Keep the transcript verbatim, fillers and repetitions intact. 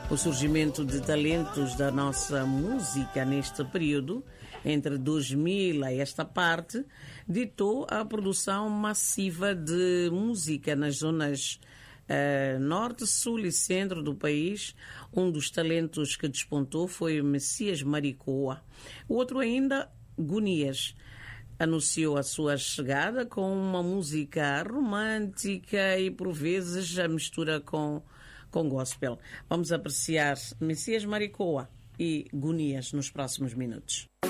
O surgimento de talentos da nossa música neste período, entre dois mil a esta parte, ditou a produção massiva de música nas zonas uh, norte, sul e centro do país. Um dos talentos que despontou foi Messias Maricoa. O outro ainda, Gunias, anunciou a sua chegada com uma música romântica e, por vezes, a mistura com, com gospel. Vamos apreciar Messias Maricoa e Gunias nos próximos minutos.